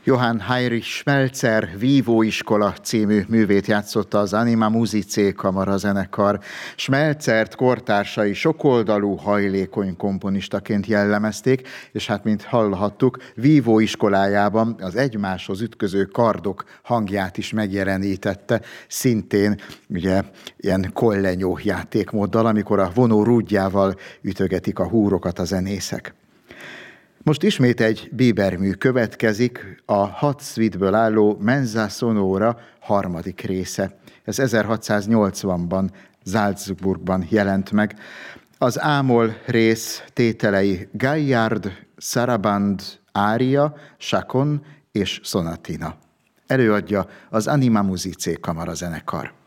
Johann Heinrich Schmelzer vívóiskola című művét játszotta az Anima Musicae kamarazenekar. Schmelzert kortársai sokoldalú, hajlékony komponistaként jellemezték, és hát, mint hallhattuk, vívóiskolájában az egymáshoz ütköző kardok hangját is megjelenítette, szintén ugye ilyen kollenyó játékmóddal, amikor a vonó rúdjával ütögetik a húrokat a zenészek. Most ismét egy Bieber-mű következik, a 6 szvitből álló Mensa Sonora harmadik része. Ez 1680-ban Salzburgban jelent meg. Az ámol rész tételei Gaillard, Sarabande, ária, Chacon és Sonatina. Előadja az Anima Musicae kamarazenekar.